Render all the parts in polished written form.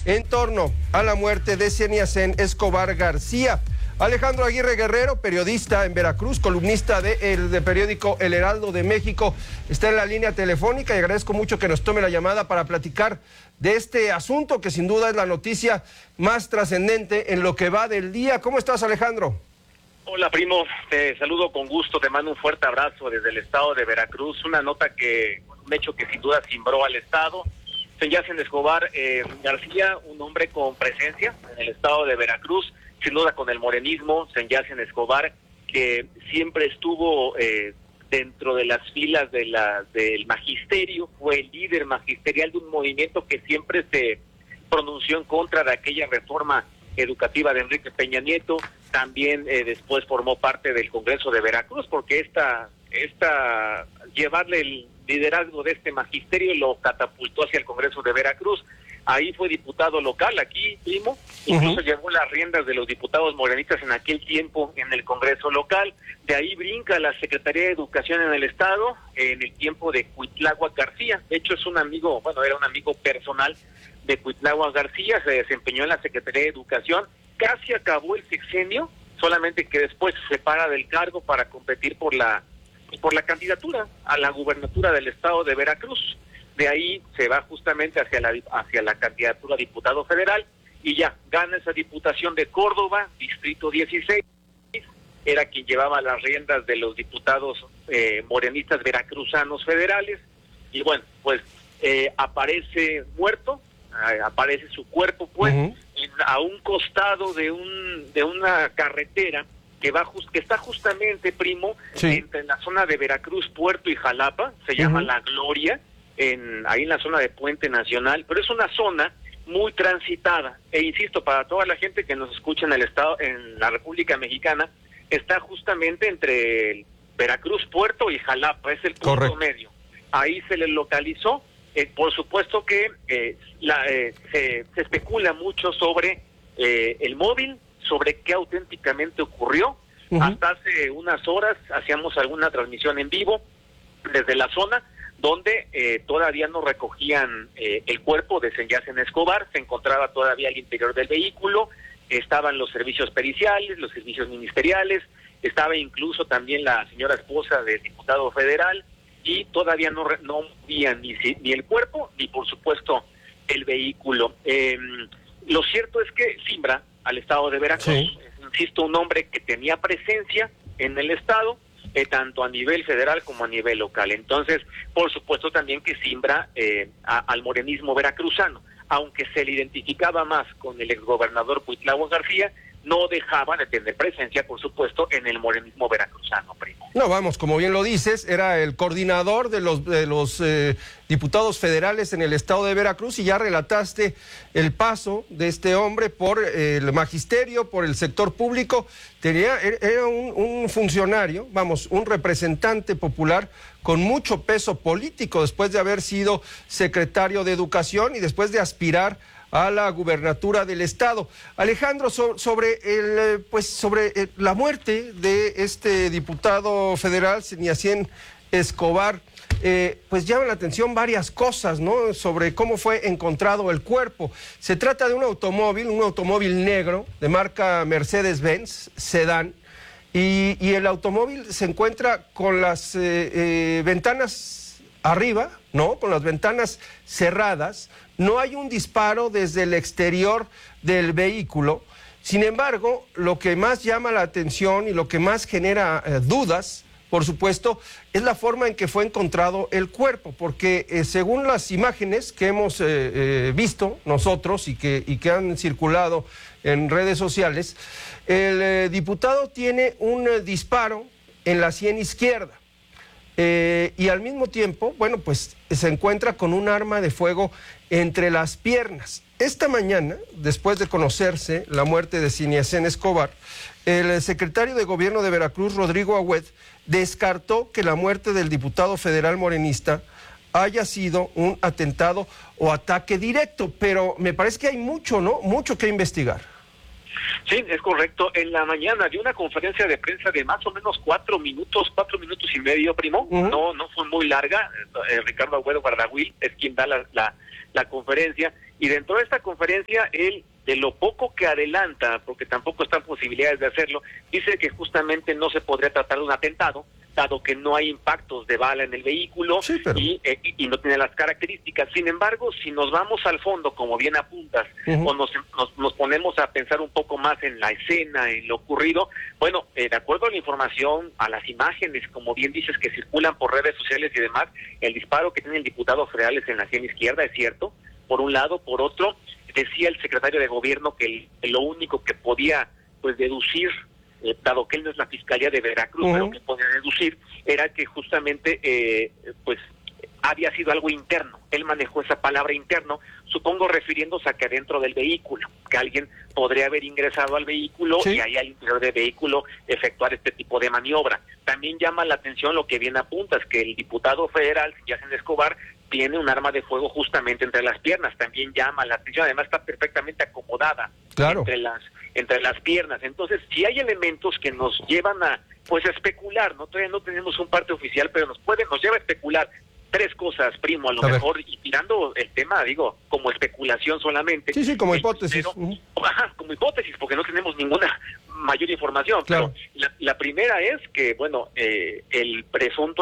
en torno a la muerte de Cieniacén Escobar García. Alejandro Aguirre Guerrero, periodista en Veracruz, columnista del periódico El Heraldo de México, está en la línea telefónica y agradezco mucho que nos tome la llamada para platicar de este asunto que sin duda es la noticia más trascendente en lo que va del día. ¿Cómo estás, Alejandro? Hola, primo, te saludo con gusto, te mando un fuerte abrazo desde el estado de Veracruz. Un hecho que sin duda cimbró al estado. Cieniacén Escobar García, un hombre con presencia en el estado de Veracruz, sin duda con el morenismo. Cieniacén Escobar, que siempre estuvo dentro de las filas del magisterio, fue el líder magisterial de un movimiento que siempre se pronunció en contra de aquella reforma educativa de Enrique Peña Nieto. También después formó parte del Congreso de Veracruz, porque llevarle el liderazgo de este magisterio lo catapultó hacia el Congreso de Veracruz. Ahí fue diputado local, aquí, primo, incluso llevó las riendas de los diputados morenistas en aquel tiempo en el Congreso local. De ahí brinca a la Secretaría de Educación en el Estado, en el tiempo de Cuitláhuac García. De hecho, era un amigo personal de Cuitláhuac García, se desempeñó en la Secretaría de Educación, casi acabó el sexenio, solamente que después se separa del cargo para competir por la candidatura a la gubernatura del Estado de Veracruz. De ahí se va justamente hacia la candidatura a diputado federal y ya gana esa diputación de Córdoba, distrito 16, era quien llevaba las riendas de los diputados morenistas veracruzanos federales, y bueno, pues aparece muerto, aparece su cuerpo pues a un costado de una carretera que está justamente, primo, entre la zona de Veracruz, Puerto y Jalapa, se llama La Gloria, ahí en la zona de Puente Nacional, pero es una zona muy transitada, e insisto, para toda la gente que nos escucha en el estado, en la República Mexicana, está justamente entre Veracruz, Puerto y Jalapa, es el punto medio. Ahí se le localizó. Por supuesto que se especula mucho sobre el móvil, sobre qué auténticamente ocurrió. Hasta hace unas horas hacíamos alguna transmisión en vivo desde la zona donde todavía no recogían el cuerpo de Cieniacén Escobar, se encontraba todavía al interior del vehículo, estaban los servicios periciales, los servicios ministeriales, estaba incluso también la señora esposa del diputado federal, y todavía no veían ni el cuerpo, ni por supuesto el vehículo. Lo cierto es que simbra al estado de Veracruz, insisto, un hombre que tenía presencia en el estado, tanto a nivel federal como a nivel local. Entonces, por supuesto también que simbra al morenismo veracruzano, aunque se le identificaba más con el exgobernador Cuitláhuac García, no dejaba de tener presencia, por supuesto, en el morenismo veracruzano, primo. No, vamos, como bien lo dices, era el coordinador de los diputados federales en el estado de Veracruz, y ya relataste el paso de este hombre por el magisterio, por el sector público. Era un funcionario, vamos, un representante popular con mucho peso político, después de haber sido secretario de Educación y después de aspirar a la gubernatura del estado. Alejandro, sobre la muerte de este diputado federal, Cieniacén Escobar, pues llama la atención varias cosas, ¿no? Sobre cómo fue encontrado el cuerpo. Se trata de un automóvil negro de marca Mercedes-Benz, sedán, y el automóvil se encuentra con las ventanas arriba, ¿no? Con las ventanas cerradas. No hay un disparo desde el exterior del vehículo. Sin embargo, lo que más llama la atención y lo que más genera dudas, por supuesto, es la forma en que fue encontrado el cuerpo, porque según las imágenes que hemos visto nosotros y que han circulado en redes sociales, el diputado tiene un disparo en la sien izquierda. Y al mismo tiempo, bueno, pues se encuentra con un arma de fuego entre las piernas. Esta mañana, después de conocerse la muerte de Cieniacén Escobar, el secretario de Gobierno de Veracruz, Rodrigo Agüed, descartó que la muerte del diputado federal morenista haya sido un atentado o ataque directo, pero me parece que hay mucho, ¿no? Mucho que investigar. Sí, es correcto. En la mañana dio una conferencia de prensa de más o menos 4 minutos y medio, primo. No fue muy larga. Ricardo Agüedo Bardagüil es quien da la conferencia, Y dentro de esta conferencia, él, de lo poco que adelanta, porque tampoco están posibilidades de hacerlo, dice que justamente no se podría tratar de un atentado, dado que no hay impactos de bala en el vehículo, sí, pero... y no tiene las características. Sin embargo, si nos vamos al fondo, como bien apuntas, o nos ponemos a pensar un poco más en la escena, en lo ocurrido, bueno, de acuerdo a la información, a las imágenes, como bien dices, que circulan por redes sociales y demás, el disparo que tiene el diputado federal es en la sien izquierda, es cierto, por un lado. Por otro, decía el secretario de gobierno que lo único que podía pues deducir, dado que él no es la Fiscalía de Veracruz, pero que podía deducir, era que justamente pues había sido algo interno. Él manejó esa palabra interno, supongo refiriéndose a que dentro del vehículo, que alguien podría haber ingresado al vehículo y ahí al interior del vehículo efectuar este tipo de maniobra. También llama la atención lo que bien apuntas, que el diputado federal, Yacen Escobar, tiene un arma de fuego justamente entre las piernas. También llama la atención, además está perfectamente acomodada entre las piernas. Entonces, si hay elementos que nos llevan a pues a especular, ¿no? Todavía no tenemos un parte oficial, pero nos lleva a especular tres cosas, primo, a lo mejor, y tirando el tema, digo, como especulación solamente. Sí, como hipótesis. Como hipótesis, porque no tenemos ninguna mayor información. Claro. Pero la primera es que, bueno, el presunto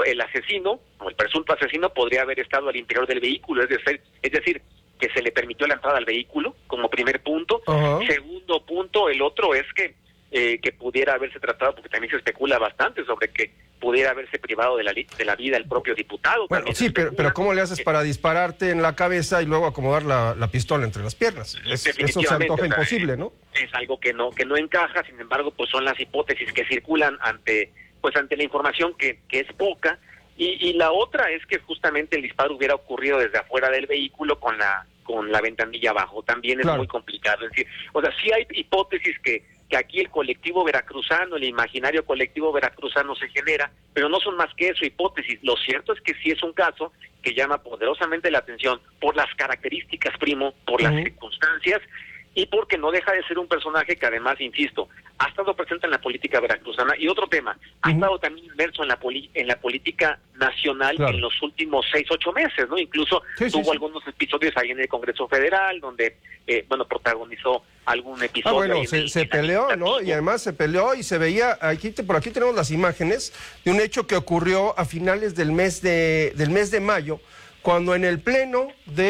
asesino podría haber estado al interior del vehículo, es decir, que se le permitió la entrada al vehículo, como primer punto. Segundo punto, el otro es que pudiera haberse tratado, porque también se especula bastante sobre que pudiera haberse privado de la vida el propio diputado. Bueno, sí, pero ¿cómo le haces para dispararte en la cabeza y luante acomodar la pistola entre las piernas? Eso se antoja imposible, ¿no? Es algo que no encaja. Sin embargo, pues son las hipótesis que circulan ante la información que es poca. Y la otra es que justamente el disparo hubiera ocurrido desde afuera del vehículo con la ventanilla abajo. También es muy complicado. Es decir, sí hay hipótesis que aquí el colectivo veracruzano, el imaginario colectivo veracruzano se genera, pero no son más que eso, hipótesis. Lo cierto es que sí es un caso que llama poderosamente la atención por las características, primo, por las circunstancias, y porque no deja de ser un personaje que además, insisto, ha estado presente en la política veracruzana. Y otro tema, ha estado también inmerso en la política nacional en los últimos 6-8 meses, ¿no? Incluso tuvo algunos episodios ahí en el Congreso Federal, donde, protagonizó algún episodio. Se peleó, ¿no? Y además se peleó y se veía, por aquí tenemos las imágenes de un hecho que ocurrió a finales del mes de mayo, cuando en el pleno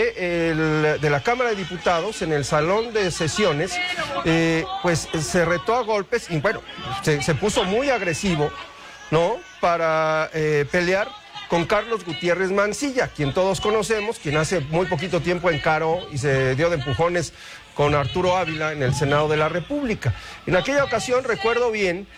de la Cámara de Diputados, en el salón de sesiones, pues se retó a golpes y bueno, se puso muy agresivo, ¿no? Para pelear con Carlos Gutiérrez Mancilla, quien todos conocemos, quien hace muy poquito tiempo encaró y se dio de empujones con Arturo Ávila en el Senado de la República. En aquella ocasión recuerdo bien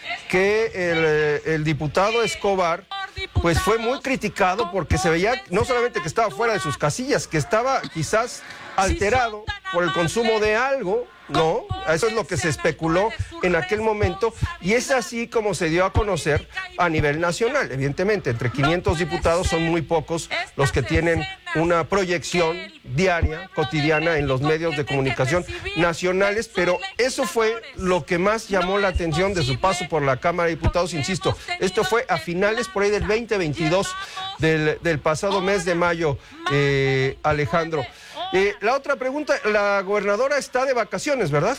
que el diputado Escobar pues fue muy criticado porque se veía no solamente que estaba fuera de sus casillas, que estaba quizás alterado por el consumo de algo, ¿no? Eso es lo que se especuló en aquel momento y es así como se dio a conocer a nivel nacional. Evidentemente, entre 500 diputados son muy pocos los que tienen una proyección diaria, cotidiana en los medios de comunicación nacionales, pero eso fue lo que más llamó la atención de su paso por la Cámara de Diputados. Insisto, esto fue a finales por ahí del 2022 del pasado mes de mayo, Alejandro. La otra pregunta, la gobernadora está de vacaciones, ¿verdad?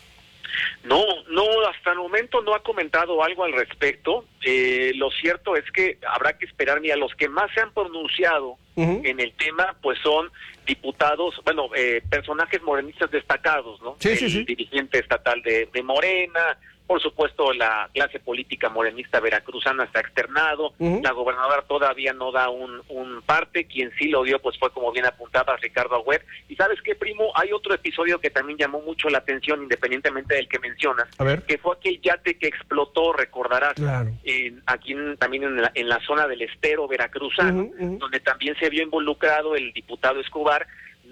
No, hasta el momento no ha comentado algo al respecto. Lo cierto es que habrá que esperar. Mira, los que más se han pronunciado en el tema, pues son diputados, personajes morenistas destacados, ¿no? El dirigente estatal de Morena, por supuesto la clase política morenista veracruzana está externado, la gobernadora todavía no da un parte, quien sí lo dio pues fue, como bien apuntaba, Ricardo Agüed. Y ¿sabes qué, primo? Hay otro episodio que también llamó mucho la atención, independientemente del que mencionas, que fue aquel yate que explotó, recordarás, también en la zona del estero veracruzano, donde también se vio involucrado el diputado Escobar,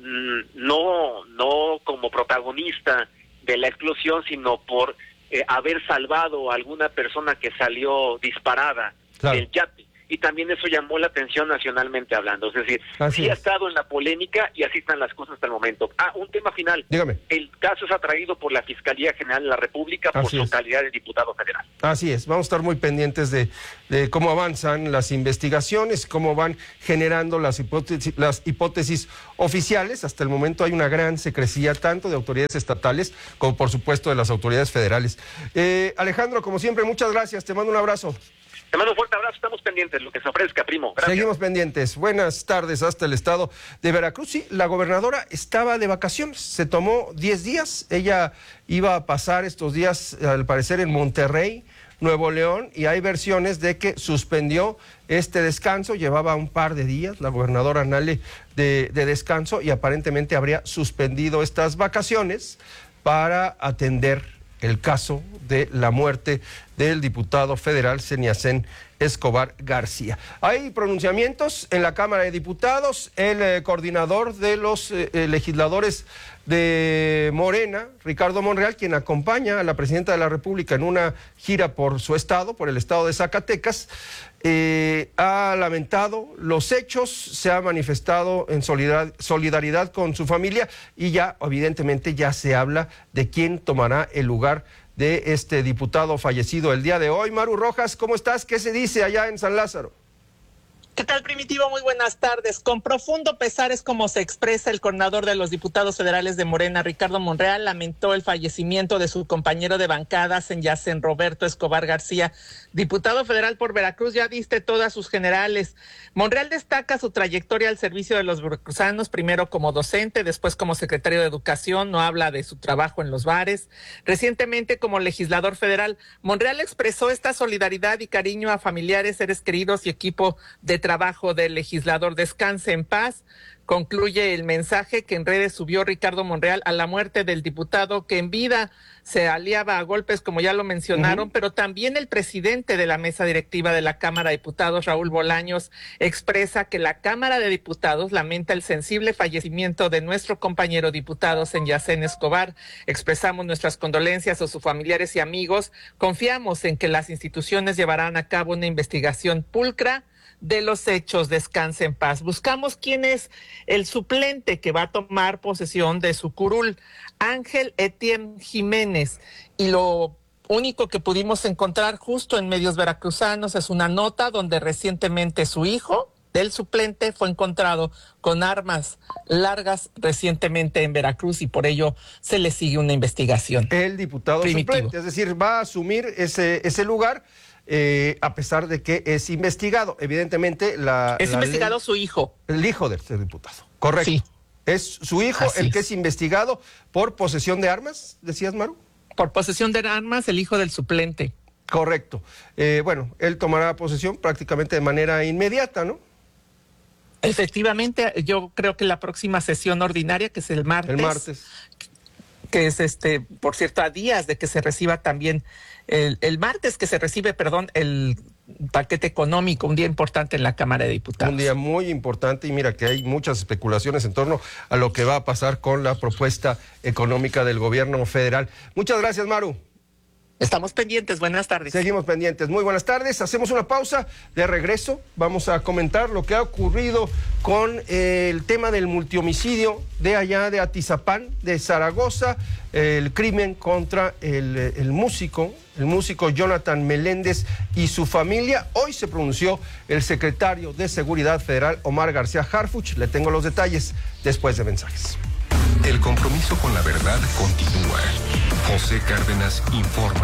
no como protagonista de la explosión, sino por haber salvado a alguna persona que salió disparada del yate. Y también eso llamó la atención nacionalmente hablando. Es decir, sí ha estado en la polémica y así están las cosas hasta el momento. Un tema final. Dígame. caso es atraído por la Fiscalía General de la República por su calidad de diputado federal. Así es, vamos a estar muy pendientes de cómo avanzan las investigaciones, cómo van generando las hipótesis oficiales. Hasta el momento hay una gran secrecía tanto de autoridades estatales como por supuesto de las autoridades federales. Alejandro, como siempre, muchas gracias, te mando un abrazo. Te mando un fuerte abrazo, estamos pendientes, lo que se ofrezca, primo. Gracias. Seguimos pendientes. Buenas tardes hasta el estado de Veracruz. Sí, la gobernadora estaba de vacaciones, se tomó 10 días. Ella iba a pasar estos días, al parecer, en Monterrey, Nuevo León, y hay versiones de que suspendió este descanso. Llevaba un par de días la gobernadora Nale de descanso y aparentemente habría suspendido estas vacaciones para atender el caso de la muerte del diputado federal Seniacén Escobar García. Hay pronunciamientos en la Cámara de Diputados. El coordinador de los legisladores de Morena, Ricardo Monreal, quien acompaña a la presidenta de la República en una gira por su estado, por el estado de Zacatecas, ha lamentado los hechos, se ha manifestado en solidaridad con su familia y ya, evidentemente, ya se habla de quién tomará el lugar de este diputado fallecido el día de hoy. Maru Rojas, ¿cómo estás? ¿Qué se dice allá en San Lázaro? ¿Qué tal, Primitivo? Muy buenas tardes. Con profundo pesar es como se expresa el coordinador de los diputados federales de Morena, Ricardo Monreal. Lamentó el fallecimiento de su compañero de bancada, Seniacén Roberto Escobar García, diputado federal por Veracruz. Ya diste todas sus generales. Monreal destaca su trayectoria al servicio de los veracruzanos, primero como docente, después como secretario de Educación. No habla de su trabajo en los bares. Recientemente como legislador federal, Monreal expresó esta solidaridad y cariño a familiares, seres queridos y equipo de trabajo del legislador. Descanse en paz. Concluye el mensaje que en redes subió Ricardo Monreal a la muerte del diputado que en vida se aliaba a golpes, como ya lo mencionaron, pero también el presidente de la mesa directiva de la Cámara de Diputados, Raúl Bolaños, expresa que la Cámara de Diputados lamenta el sensible fallecimiento de nuestro compañero diputado Seniacén Escobar. Expresamos nuestras condolencias a sus familiares y amigos. Confiamos en que las instituciones llevarán a cabo una investigación pulcra de los hechos. Descanse en paz. Buscamos quién es el suplente que va a tomar posesión de su curul, Ángel Etienne Jiménez, y lo único que pudimos encontrar justo en medios veracruzanos es una nota donde recientemente su hijo del suplente fue encontrado con armas largas recientemente en Veracruz y por ello se le sigue una investigación. El diputado suplente, es decir, va a asumir ese lugar. A pesar de que es investigado, evidentemente es investigado su hijo. El hijo del diputado, correcto. Sí. Es su hijo que es investigado por posesión de armas, decías, Maru. Por posesión de armas, el hijo del suplente. Correcto. Bueno, él tomará posesión prácticamente de manera inmediata, ¿no? Efectivamente, yo creo que la próxima sesión ordinaria, que es el martes. El martes. Que es por cierto, a días de que se reciba también el martes que se recibe, el paquete económico, un día importante en la Cámara de Diputados. Un día muy importante y mira que hay muchas especulaciones en torno a lo que va a pasar con la propuesta económica del gobierno federal. Muchas gracias, Maru. Estamos pendientes, buenas tardes. Seguimos pendientes, muy buenas tardes. Hacemos una pausa, de regreso vamos a comentar lo que ha ocurrido con el tema del multihomicidio de allá de Atizapán, de Zaragoza, el crimen contra el músico Jonathan Meléndez y su familia. Hoy se pronunció el secretario de Seguridad Federal, Omar García Harfuch. Le tengo los detalles después de mensajes. El compromiso con la verdad continúa. José Cárdenas informa.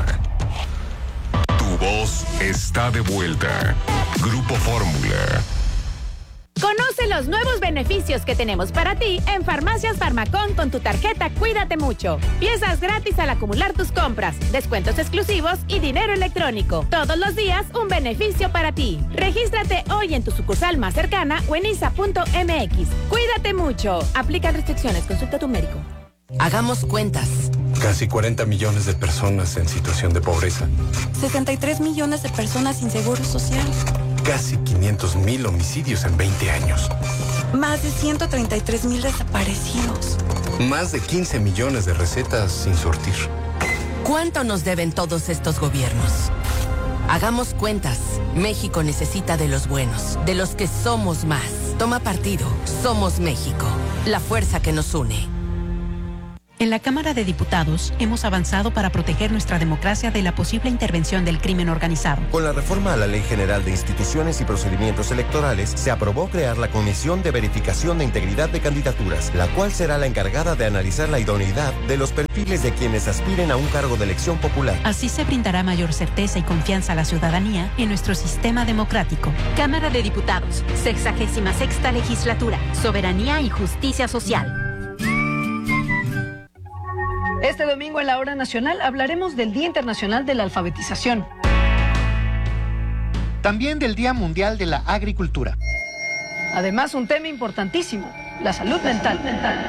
Tu voz está de vuelta. Grupo Fórmula. Conoce los nuevos beneficios que tenemos para ti en Farmacias Farmacón con tu tarjeta Cuídate Mucho. Piezas gratis al acumular tus compras, descuentos exclusivos y dinero electrónico. Todos los días un beneficio para ti. Regístrate hoy en tu sucursal más cercana o en isa.mx. Cuídate mucho. Aplica restricciones. Consulta a tu médico. Hagamos cuentas. Casi 40 millones de personas en situación de pobreza. 63 millones de personas sin seguro social. Casi 500,000 homicidios en 20 años. Más de 133,000 desaparecidos. Más de 15 millones de recetas sin surtir. ¿Cuánto nos deben todos estos gobiernos? Hagamos cuentas. México necesita de los buenos, de los que somos más. Toma partido. Somos México. La fuerza que nos une. En la Cámara de Diputados hemos avanzado para proteger nuestra democracia de la posible intervención del crimen organizado. Con la reforma a la Ley General de Instituciones y Procedimientos Electorales, se aprobó crear la Comisión de Verificación de Integridad de Candidaturas, la cual será la encargada de analizar la idoneidad de los perfiles de quienes aspiren a un cargo de elección popular. Así se brindará mayor certeza y confianza a la ciudadanía en nuestro sistema democrático. Cámara de Diputados, 66ª Legislatura, Soberanía y Justicia Social. Este domingo en la Hora Nacional hablaremos del Día Internacional de la Alfabetización. También del Día Mundial de la Agricultura. Además, un tema importantísimo, la salud mental.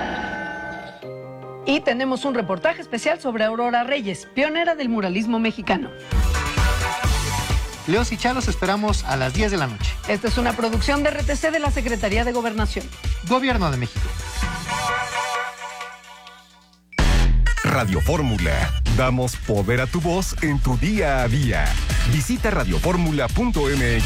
Y tenemos un reportaje especial sobre Aurora Reyes, pionera del muralismo mexicano. Leos y Chalos esperamos a las 10 de la noche. Esta es una producción de RTC de la Secretaría de Gobernación. Gobierno de México. Radio Fórmula. Damos poder a tu voz en tu día a día. Visita radioformula.mx.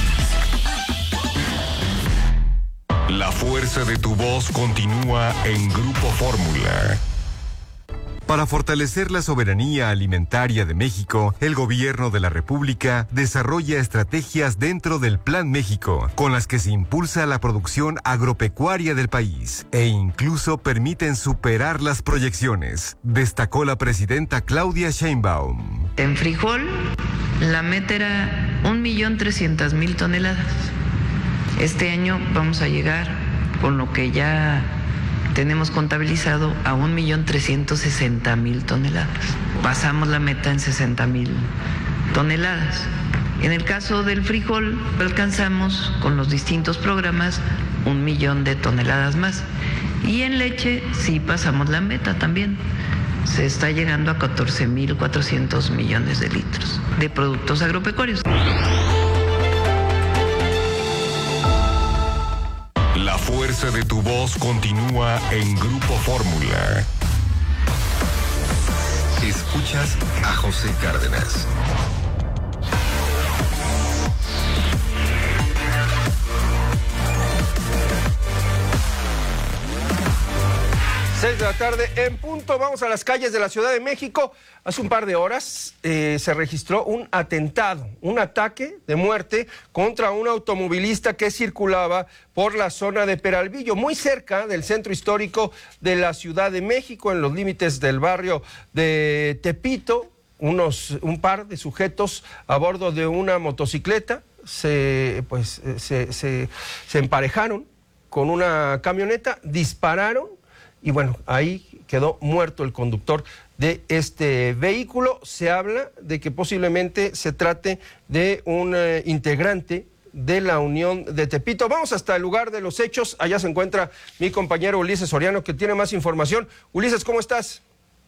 La fuerza de tu voz continúa en Grupo Fórmula. Para fortalecer la soberanía alimentaria de México, el Gobierno de la República desarrolla estrategias dentro del Plan México, con las que se impulsa la producción agropecuaria del país e incluso permiten superar las proyecciones, destacó la presidenta Claudia Sheinbaum. En frijol, la meta era 1.300.000 toneladas. Este año vamos a llegar con lo que ya tenemos contabilizado a 1.360.000 toneladas. Pasamos la meta en 60.000 toneladas. En el caso del frijol, alcanzamos con los distintos programas 1.000.000 de toneladas más. Y en leche sí pasamos la meta también. Se está llegando a 14.400 millones de litros de productos agropecuarios. La fuerza de tu voz continúa en Grupo Fórmula. Escuchas a José Cárdenas. Seis de la tarde en punto, vamos a las calles de la Ciudad de México. Hace un par de horas se registró un atentado, un ataque de muerte contra un automovilista que circulaba por la zona de Peralvillo, muy cerca del centro histórico de la Ciudad de México, en los límites del barrio de Tepito. Un par de sujetos a bordo de una motocicleta se emparejaron con una camioneta, dispararon. Y bueno, ahí quedó muerto el conductor de este vehículo. Se habla de que posiblemente se trate de un integrante de la Unión de Tepito. Vamos hasta el lugar de los hechos. Allá se encuentra mi compañero Ulises Soriano, que tiene más información. Ulises, ¿cómo estás?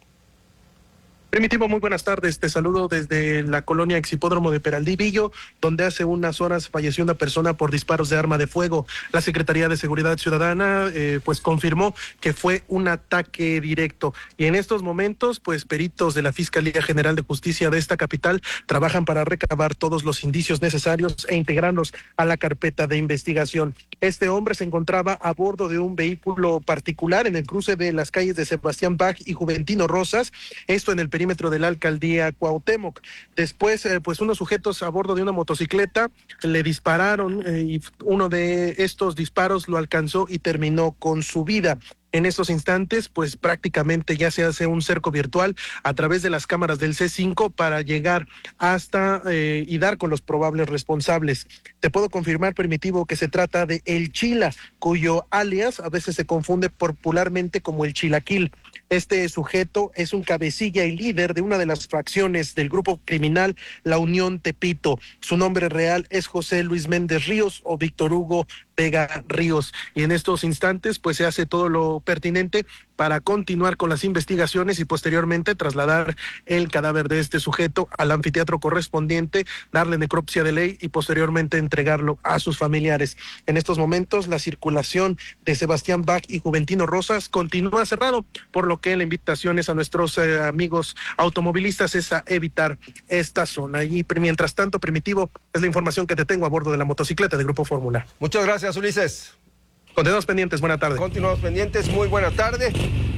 Primitivo, muy buenas tardes. Te saludo desde la colonia Exhipódromo de Peralvillo, donde hace unas horas falleció una persona por disparos de arma de fuego. La Secretaría de Seguridad Ciudadana pues confirmó que fue un ataque directo. Y en estos momentos, pues peritos de la Fiscalía General de Justicia de esta capital trabajan para recabar todos los indicios necesarios e integrarlos a la carpeta de investigación. Este hombre se encontraba a bordo de un vehículo particular en el cruce de las calles de Sebastián Bach y Juventino Rosas, esto en el perímetro de la alcaldía Cuauhtémoc. Después, pues unos sujetos a bordo de una motocicleta le dispararon y uno de estos disparos lo alcanzó y terminó con su vida. En estos instantes, pues prácticamente ya se hace un cerco virtual a través de las cámaras del C5 para llegar hasta y dar con los probables responsables. Te puedo confirmar, Primitivo, que se trata de El Chila, cuyo alias a veces se confunde popularmente como el Chilaquil. Este sujeto es un cabecilla y líder de una de las fracciones del grupo criminal La Unión Tepito. Su nombre real es José Luis Méndez Ríos o Víctor Hugo Vega Ríos. Y en estos instantes, pues se hace todo lo pertinente para continuar con las investigaciones y posteriormente trasladar el cadáver de este sujeto al anfiteatro correspondiente, darle necropsia de ley y posteriormente entregarlo a sus familiares. En estos momentos, la circulación de Sebastián Bach y Juventino Rosas continúa cerrado, por lo que la invitación es a nuestros amigos automovilistas es a evitar esta zona. Y mientras tanto, Primitivo, es la información que te tengo a bordo de la motocicleta de Grupo Fórmula. Muchas gracias, Ulises. Continuamos pendientes, buena tarde. Continuamos pendientes, muy buena tarde.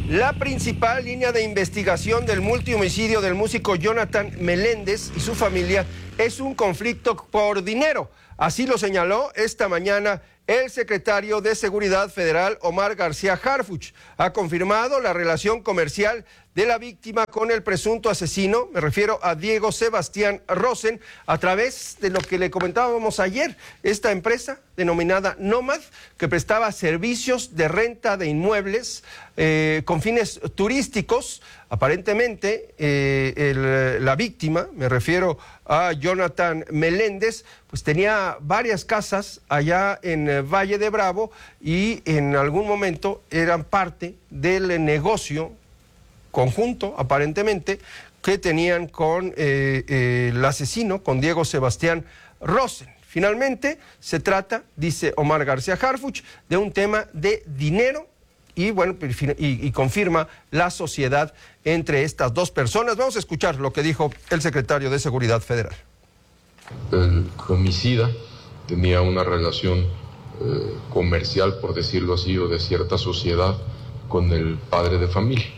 La principal línea de investigación del multihomicidio del músico Jonathan Meléndez y su familia es un conflicto por dinero. Así lo señaló esta mañana el secretario de Seguridad Federal, Omar García Harfuch. Ha confirmado la relación comercial de la víctima con el presunto asesino, me refiero a Diego Sebastián Rosen, a través de lo que le comentábamos ayer, esta empresa denominada Nomad, que prestaba servicios de renta de inmuebles con fines turísticos. Aparentemente, la víctima, me refiero a Jonathan Meléndez, pues tenía varias casas allá en Valle de Bravo y en algún momento eran parte del negocio conjunto, aparentemente, que tenían con el asesino, con Diego Sebastián Rosen. Finalmente, se trata, dice Omar García Harfuch, de un tema de dinero y, bueno, y confirma la sociedad entre estas dos personas. Vamos a escuchar lo que dijo el secretario de Seguridad Federal. El homicida tenía una relación comercial, por decirlo así, o de cierta sociedad con el padre de familia.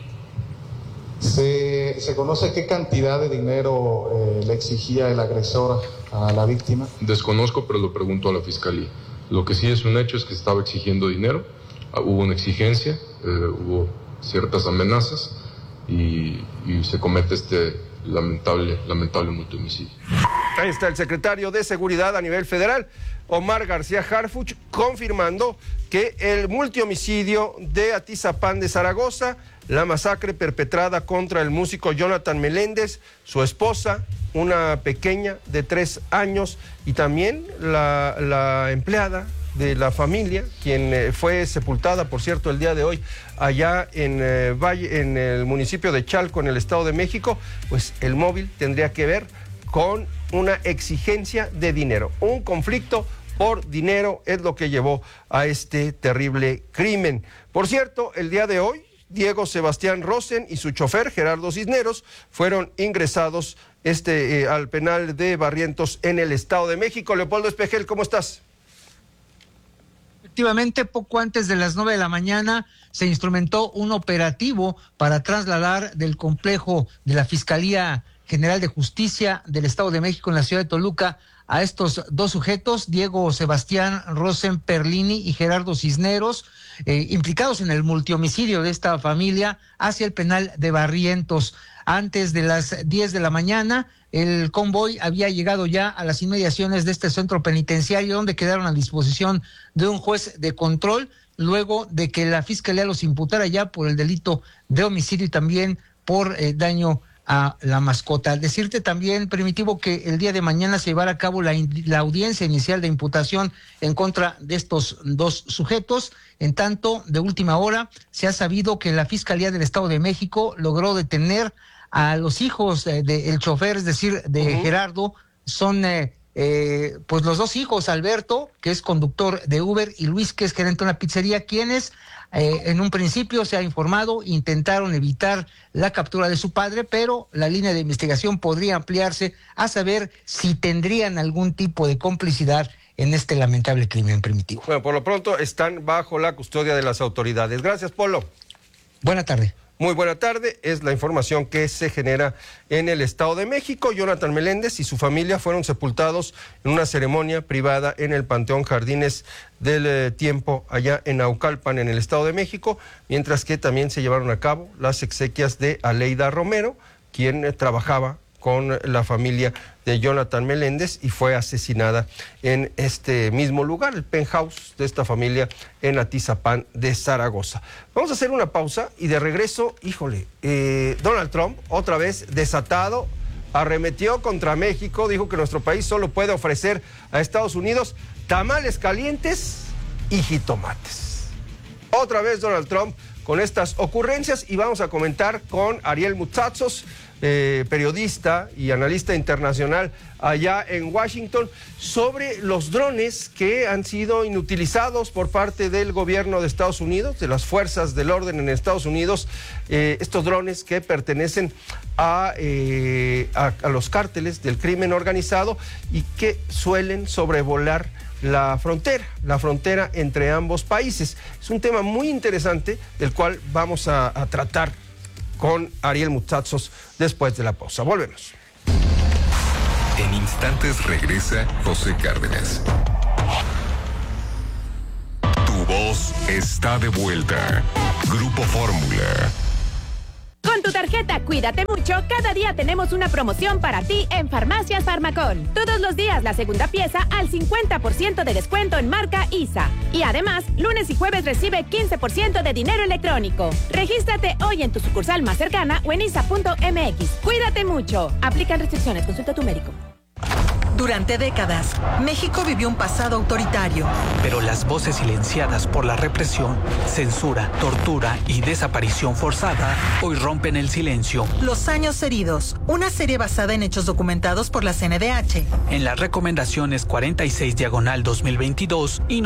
¿Se conoce qué cantidad de dinero le exigía el agresor a la víctima? Desconozco, pero lo pregunto a la fiscalía. Lo que sí es un hecho es que estaba exigiendo dinero, hubo una exigencia, hubo ciertas amenazas y se comete este lamentable multihomicidio. Ahí está el secretario de Seguridad a nivel federal, Omar García Harfuch, confirmando que el multihomicidio de Atizapán de Zaragoza, la masacre perpetrada contra el músico Jonathan Meléndez, su esposa, una pequeña de 3 años y también la empleada de la familia, quien fue sepultada, por cierto, el día de hoy allá en el municipio de Chalco, en el Estado de México, pues el móvil tendría que ver con una exigencia de dinero. Un conflicto por dinero es lo que llevó a este terrible crimen. Por cierto, el día de hoy, Diego Sebastián Rosen y su chofer, Gerardo Cisneros, fueron ingresados al penal de Barrientos en el Estado de México. Leopoldo Espejel, ¿cómo estás? Efectivamente, poco antes de las 9 de la mañana se instrumentó un operativo para trasladar del complejo de la Fiscalía General de Justicia del Estado de México en la ciudad de Toluca a estos dos sujetos, Diego Sebastián Rosen Perlini y Gerardo Cisneros, implicados en el multihomicidio de esta familia, hacia el penal de Barrientos. Antes de las 10 de la mañana, el convoy había llegado ya a las inmediaciones de este centro penitenciario, donde quedaron a disposición de un juez de control, luego de que la Fiscalía los imputara ya por el delito de homicidio y también por daño a la mascota. Al decirte también, Primitivo, que el día de mañana se llevará a cabo la audiencia inicial de imputación en contra de estos dos sujetos. En tanto, de última hora, se ha sabido que la Fiscalía del Estado de México logró detener a los hijos del chofer, es decir, de Gerardo. Son pues los dos hijos, Alberto, que es conductor de Uber, y Luis, que es gerente de una pizzería, quienes en un principio, se ha informado, intentaron evitar la captura de su padre, pero la línea de investigación podría ampliarse a saber si tendrían algún tipo de complicidad en este lamentable crimen, Primitivo. Bueno, por lo pronto están bajo la custodia de las autoridades. Gracias, Polo. Buena tarde. Muy buena tarde, es la información que se genera en el Estado de México. Jonathan Meléndez y su familia fueron sepultados en una ceremonia privada en el Panteón Jardines del Tiempo, allá en Naucalpan, en el Estado de México, mientras que también se llevaron a cabo las exequias de Aleida Romero, quien trabajaba con la familia de Jonathan Meléndez y fue asesinada en este mismo lugar, el penthouse de esta familia en Atizapán de Zaragoza. Vamos a hacer una pausa y de regreso, Donald Trump, otra vez desatado, arremetió contra México, dijo que nuestro país solo puede ofrecer a Estados Unidos tamales calientes y jitomates. Otra vez Donald Trump con estas ocurrencias y vamos a comentar con Ariel Mutsatsos, periodista y analista internacional allá en Washington, sobre los drones que han sido inutilizados por parte del gobierno de Estados Unidos, de las fuerzas del orden en Estados Unidos, estos drones que pertenecen a los cárteles del crimen organizado y que suelen sobrevolar la frontera entre ambos países. Es un tema muy interesante del cual vamos a tratar con Ariel Mutsatzos después de la pausa. Volvemos. En instantes regresa José Cárdenas. Tu voz está de vuelta. Grupo Fórmula. Con tu tarjeta Cuídate Mucho, cada día tenemos una promoción para ti en Farmacias Farmacón. Todos los días la segunda pieza al 50% de descuento en marca ISA. Y además, lunes y jueves recibe 15% de dinero electrónico. Regístrate hoy en tu sucursal más cercana o en isa.mx. Cuídate mucho. Aplican restricciones. Consulta a tu médico. Durante décadas, México vivió un pasado autoritario. Pero las voces silenciadas por la represión, censura, tortura y desaparición forzada hoy rompen el silencio. Los años heridos, una serie basada en hechos documentados por la CNDH. En las recomendaciones 46/2022 y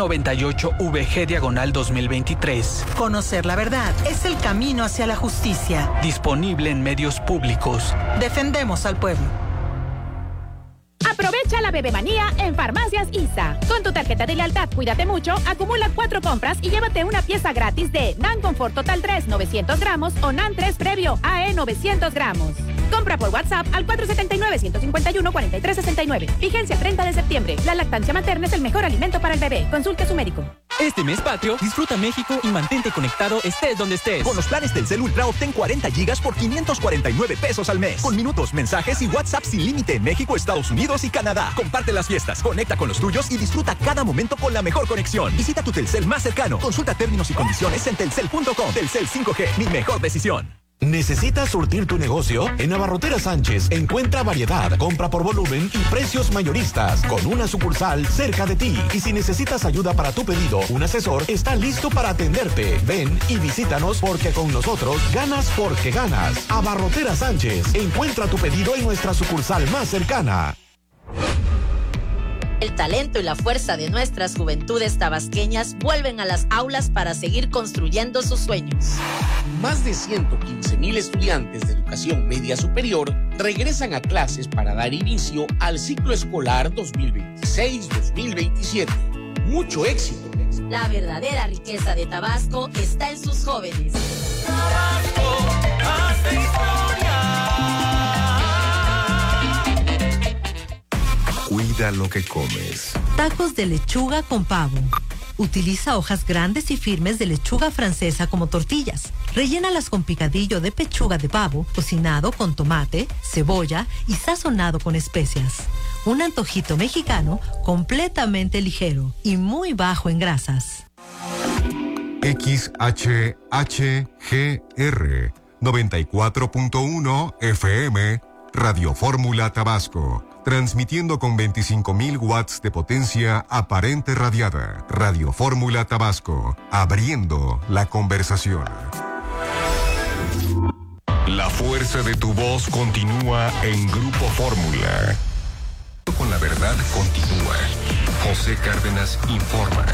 98/VG/2023. Conocer la verdad es el camino hacia la justicia. Disponible en medios públicos. Defendemos al pueblo. Aprovecha la bebemanía en Farmacias ISA. Con tu tarjeta de lealtad Cuídate Mucho, acumula 4 compras y llévate una pieza gratis de NAN Confort Total 3 900 gramos o NAN 3 Previo AE 900 gramos. Compra por WhatsApp al 479-151-4369. Vigencia 30 de septiembre. La lactancia materna es el mejor alimento para el bebé. Consulte a su médico. Este mes patrio, disfruta México y mantente conectado estés donde estés. Con los planes Telcel Ultra obtén 40 gigas por 549 pesos al mes. Con minutos, mensajes y WhatsApp sin límite en México, Estados Unidos y Canadá. Comparte las fiestas, conecta con los tuyos y disfruta cada momento con la mejor conexión. Visita tu Telcel más cercano. Consulta términos y condiciones en telcel.com. Telcel 5G, mi mejor decisión. ¿Necesitas surtir tu negocio? En Abarroteras Sánchez encuentra variedad, compra por volumen y precios mayoristas con una sucursal cerca de ti. Y si necesitas ayuda para tu pedido, un asesor está listo para atenderte. Ven y visítanos porque con nosotros ganas porque ganas. Abarroteras Sánchez, encuentra tu pedido en nuestra sucursal más cercana. El talento y la fuerza de nuestras juventudes tabasqueñas vuelven a las aulas para seguir construyendo sus sueños. Más de 115,000 estudiantes de educación media superior regresan a clases para dar inicio al ciclo escolar 2026-2027. Mucho éxito. La verdadera riqueza de Tabasco está en sus jóvenes. Tabasco hace historia. Cuida lo que comes. Tacos de lechuga con pavo. Utiliza hojas grandes y firmes de lechuga francesa como tortillas. Rellénalas con picadillo de pechuga de pavo, cocinado con tomate, cebolla y sazonado con especias. Un antojito mexicano completamente ligero y muy bajo en grasas. XHHGR 94.1 FM Radio Fórmula Tabasco. Transmitiendo con 25,000 watts de potencia aparente radiada. Radio Fórmula Tabasco. Abriendo la conversación. La fuerza de tu voz continúa en Grupo Fórmula. Con la verdad continúa. José Cárdenas informa.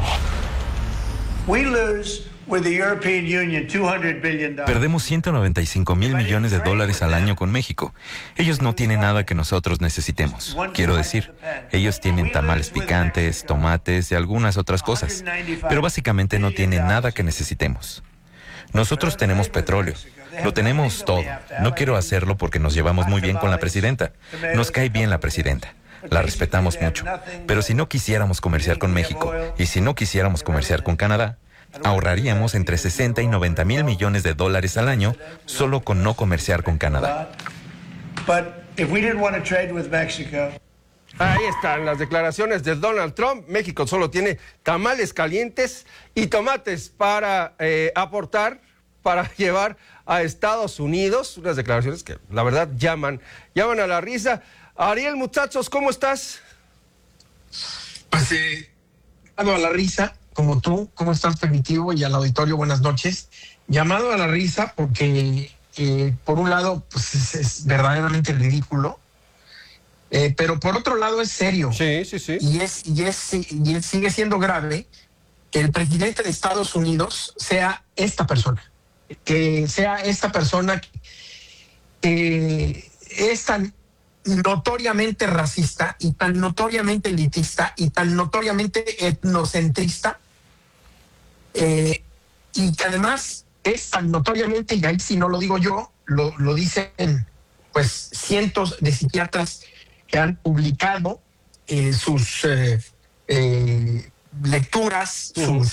We lose with the European Union $200 billion. Perdemos 195 mil millones de dólares al año con México. Ellos no tienen nada que nosotros necesitemos. Quiero decir, ellos tienen tamales picantes, tomates y algunas otras cosas, pero básicamente no tienen nada que necesitemos. Nosotros tenemos petróleo. Lo tenemos todo. No quiero hacerlo porque nos llevamos muy bien con la presidenta. Nos cae bien la presidenta. La respetamos mucho. Pero si no quisiéramos comerciar con México y si no quisiéramos comerciar con Canadá, ahorraríamos entre 60 y 90 mil millones de dólares al año solo con no comerciar con Canadá. Ahí están las declaraciones de Donald Trump. México solo tiene tamales calientes y tomates para aportar, para llevar a Estados Unidos. Unas declaraciones que la verdad llaman a la risa. Ariel Mutsatzos, ¿cómo estás? Pues a la risa, como tú. ¿Cómo estás, Primitivo? Y al auditorio, buenas noches. Llamado a la risa porque por un lado, pues es verdaderamente ridículo, pero por otro lado es serio. Sí. Y sigue siendo grave que el presidente de Estados Unidos sea esta persona. Que sea esta persona que es tan notoriamente racista y tan notoriamente elitista y tan notoriamente etnocentrista, y que además es tan notoriamente, y ahí si no lo digo yo, lo dicen pues cientos de psiquiatras que han publicado sus lecturas,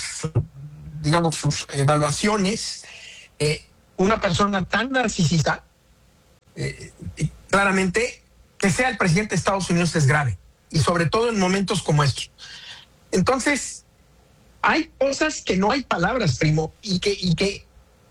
sus evaluaciones. Una persona tan narcisista, claramente, que sea el presidente de Estados Unidos es grave, y sobre todo en momentos como estos. Entonces, hay cosas que no hay palabras, primo, y que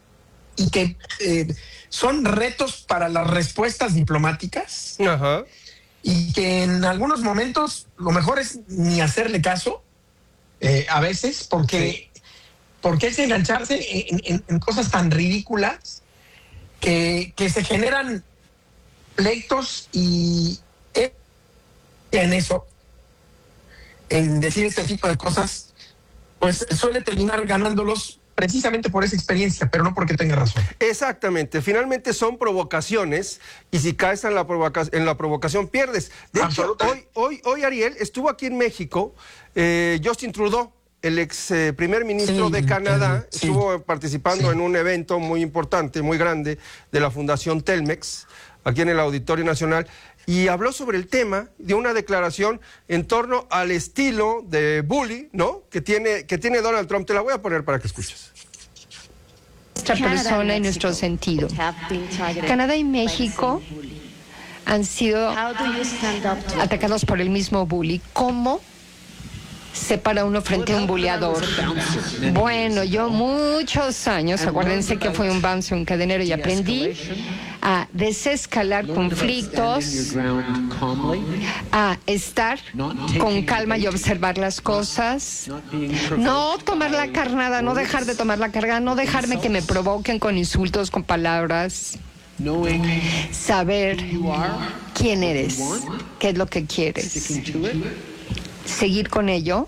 son retos para las respuestas diplomáticas. Ajá. Y que en algunos momentos lo mejor es ni hacerle caso, a veces, porque es engancharse en cosas tan ridículas que se generan pleitos, y en eso, en decir este tipo de cosas, pues suele terminar ganándolos precisamente por esa experiencia, pero no porque tenga razón. Exactamente, finalmente son provocaciones, y si caes en la provocación pierdes. De hecho, hoy Ariel, estuvo aquí en México Justin Trudeau, el ex primer ministro de Canadá, estuvo participando en un evento muy importante, muy grande, de la Fundación Telmex, aquí en el Auditorio Nacional, y habló sobre el tema, dio una declaración en torno al estilo de bully, ¿no?, que tiene Donald Trump. Te la voy a poner para que escuches. Nuestra persona y nuestro sentido. Canadá y México han sido atacados por el mismo bully. ¿Cómo se para uno frente a un buleador? Bueno, yo muchos años, acuérdense que fue un bouncer, un cadenero, y aprendí a desescalar conflictos, a estar con calma y observar las cosas, no tomar la carnada, no dejar de tomar la carga, no dejarme que me provoquen con insultos, con palabras. Saber quién eres, qué es lo que quieres, seguir con ello,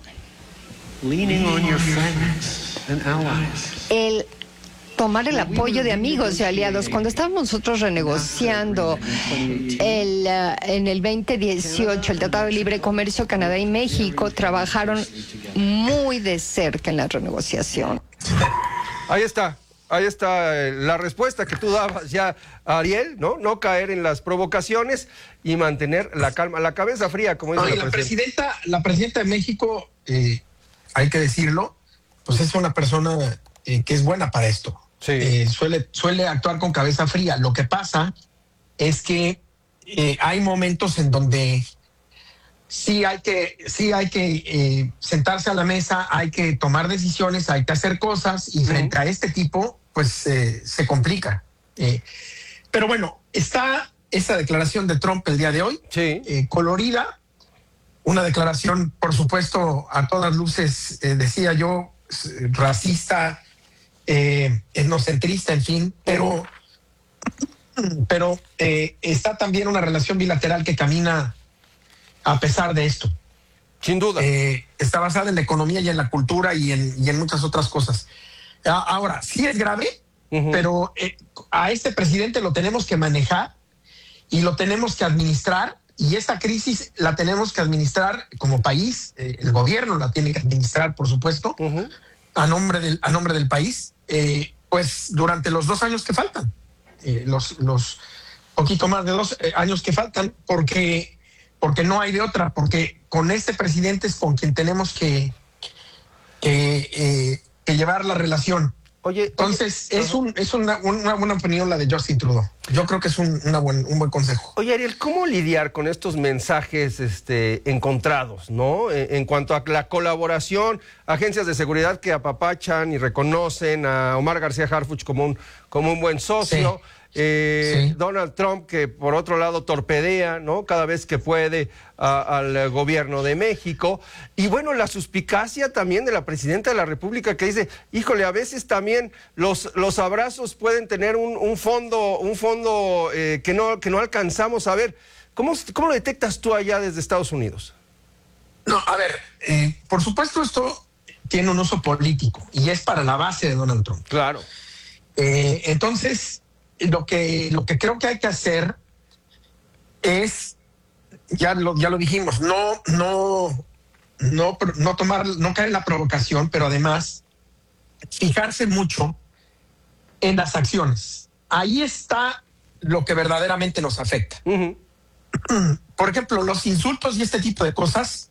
el tomar el apoyo de amigos y aliados. Cuando estábamos nosotros renegociando en el 2018 el Tratado de Libre Comercio, Canadá y México trabajaron muy de cerca en la renegociación. Ahí está la respuesta que tú dabas ya, Ariel, ¿no? No caer en las provocaciones y mantener la calma, la cabeza fría, como dice la presidenta de México, hay que decirlo, pues es una persona que es buena para esto. Sí. Suele actuar con cabeza fría. Lo que pasa es que hay momentos en donde sí hay que sentarse a la mesa, hay que tomar decisiones, hay que hacer cosas, y frente a este tipo, pues se complica. Pero bueno, está esa declaración de Trump el día de hoy, colorida, una declaración, por supuesto, a todas luces, decía yo, racista, etnocentrista, en fin, pero está también una relación bilateral que camina a pesar de esto. Sin duda. Está basada en la economía y en la cultura y en muchas otras cosas. Ahora, sí es grave, pero a este presidente lo tenemos que manejar y lo tenemos que administrar, y esta crisis la tenemos que administrar como país. El gobierno la tiene que administrar, por supuesto, a nombre del país, pues durante los 2 años que faltan, los poquito más de 2 años que faltan, porque no hay de otra, porque con este presidente es con quien tenemos que llevar la relación. Entonces, es una buena opinión la de Justin Trudeau. Yo creo que es un buen consejo. Oye, Ariel, ¿cómo lidiar con estos mensajes encontrados, ¿no? En cuanto a la colaboración, agencias de seguridad que apapachan y reconocen a Omar García Harfuch como un buen socio, Donald Trump, que por otro lado torpedea, ¿no?, cada vez que puede al gobierno de México. Y bueno, la suspicacia también de la presidenta de la República, que dice, híjole, a veces también los abrazos pueden tener un fondo que no alcanzamos a ver. ¿Cómo lo detectas tú allá desde Estados Unidos? No, a ver, por supuesto esto tiene un uso político y es para la base de Donald Trump. Claro. Entonces, lo que creo que hay que hacer es, ya lo dijimos, no caer en la provocación, pero además fijarse mucho en las acciones. Ahí está lo que verdaderamente nos afecta. Uh-huh. Por ejemplo, los insultos y este tipo de cosas,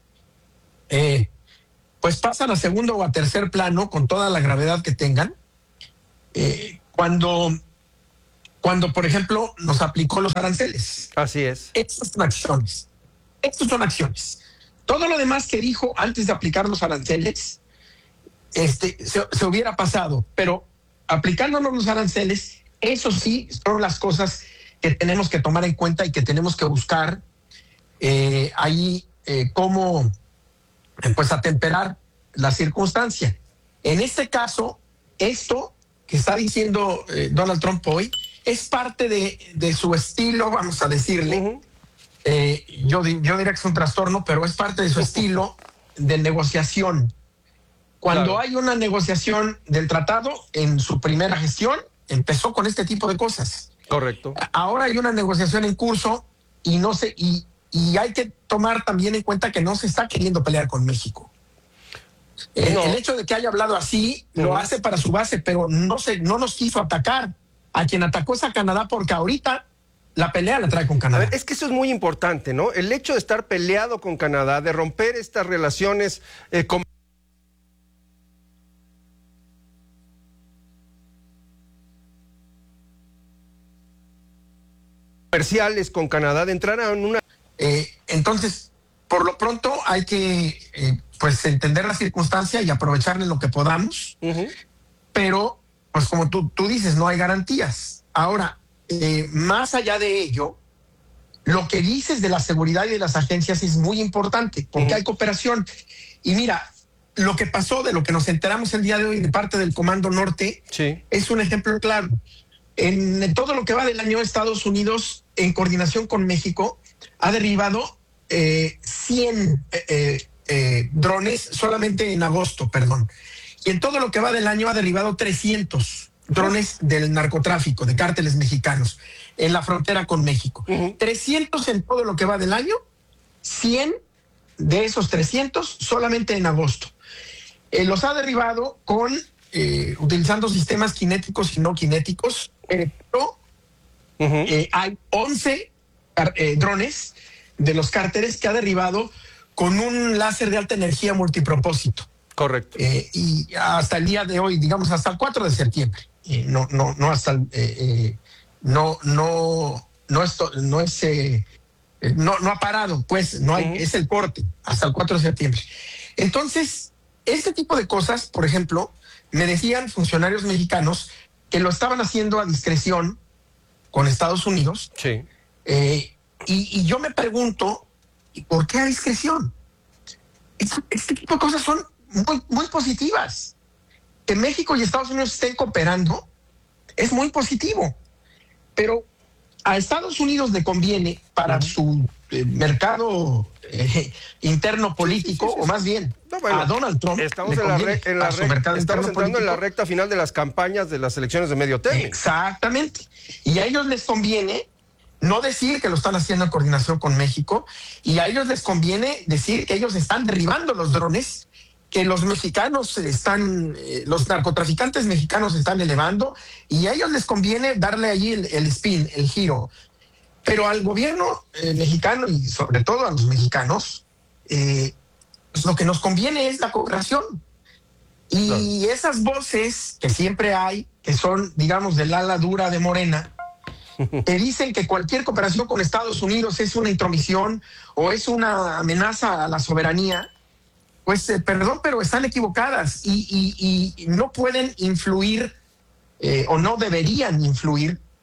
pues pasan a segundo o a tercer plano con toda la gravedad que tengan. Cuando, por ejemplo, nos aplicó los aranceles. Así es. Estas son acciones. Todo lo demás que dijo antes de aplicar los aranceles, se hubiera pasado, pero aplicándonos los aranceles, eso sí son las cosas que tenemos que tomar en cuenta y que tenemos que buscar cómo pues atemperar la circunstancia. En este caso, esto que está diciendo Donald Trump hoy es parte de su estilo, vamos a decirle. Uh-huh. Yo diría que es un trastorno, pero es parte de su estilo de negociación. Cuando hay una negociación del tratado, en su primera gestión, empezó con este tipo de cosas. Correcto. Ahora hay una negociación en curso y y hay que tomar también en cuenta que no se está queriendo pelear con México. El hecho de que haya hablado así lo hace para su base, pero no nos quiso atacar. A quien atacó es a Canadá, porque ahorita la pelea la trae con Canadá. A ver, es que eso es muy importante, ¿no? El hecho de estar peleado con Canadá, de romper estas relaciones comerciales con Canadá, de entrar en una... Entonces, por lo pronto hay que pues entender la circunstancia y aprovecharle lo que podamos, uh-huh. Pero pues como tú dices, no hay garantías. Ahora, más allá de ello, lo que dices de la seguridad y de las agencias es muy importante, porque uh-huh. hay cooperación. Y mira, lo que pasó, de lo que nos enteramos el día de hoy de parte del Comando Norte, sí, es un ejemplo claro. En todo lo que va del año, Estados Unidos, en coordinación con México, ha derribado 100 drones solamente en agosto, perdón. Y en todo lo que va del año ha derribado 300 drones del narcotráfico, de cárteles mexicanos, en la frontera con México. Uh-huh. 300 en todo lo que va del año, 100 de esos 300 solamente en agosto. Los ha derribado utilizando sistemas cinéticos y no cinéticos, pero uh-huh. Hay 11 drones de los cárteles que ha derribado con un láser de alta energía multipropósito. Correcto. Y hasta el día de hoy, digamos hasta el 4 de septiembre, no ha parado, pues no hay, uh-huh. Es el corte hasta el 4 de septiembre. Entonces, este tipo de cosas, por ejemplo, me decían funcionarios mexicanos que lo estaban haciendo a discreción con Estados Unidos. Sí. Y yo me pregunto, ¿por qué a discreción? Este tipo de cosas son muy, muy positivas. Que México y Estados Unidos estén cooperando es muy positivo. Pero a Estados Unidos le conviene para su mercado interno político, o más bien a Donald Trump. Estamos entrando en la recta final de las campañas de las elecciones de medio término. Exactamente. Y a ellos les conviene no decir que lo están haciendo en coordinación con México, y a ellos les conviene decir que ellos están derribando los drones que los mexicanos los narcotraficantes mexicanos están elevando, y a ellos les conviene darle allí el spin, el giro. Pero al gobierno mexicano, y sobre todo a los mexicanos, pues lo que nos conviene es la cooperación. Y esas voces que siempre hay, que son, digamos, del ala dura de Morena, que dicen que cualquier cooperación con Estados Unidos es una intromisión o es una amenaza a la soberanía, pues perdón, pero están equivocadas y no pueden influir o no deberían influir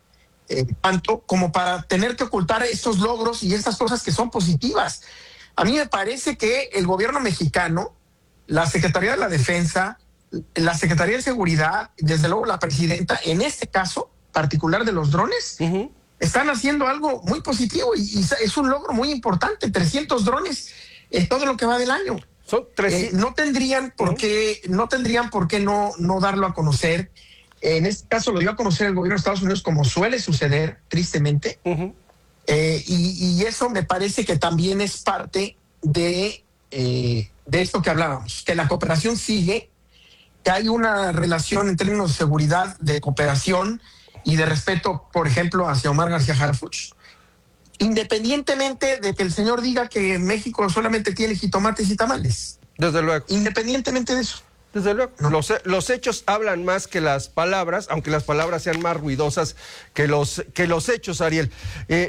tanto como para tener que ocultar estos logros y estas cosas que son positivas. A mí me parece que el gobierno mexicano, la Secretaría de la Defensa, la Secretaría de Seguridad, desde luego la presidenta, en este caso particular de los drones, están haciendo algo muy positivo y es un logro muy importante. 300 drones en todo lo que va del año. Son no tendrían por qué no darlo a conocer. En este caso lo dio a conocer el gobierno de Estados Unidos, como suele suceder, tristemente. Y eso me parece que también es parte de esto que hablábamos, que la cooperación sigue, que hay una relación en términos de seguridad, de cooperación y de respeto, por ejemplo, hacia Omar García Harfuch. Independientemente de que el señor diga que México solamente tiene jitomates y tamales. Desde luego. Independientemente de eso. Desde luego. ¿No? Los hechos hablan más que las palabras, aunque las palabras sean más ruidosas que los hechos, Ariel.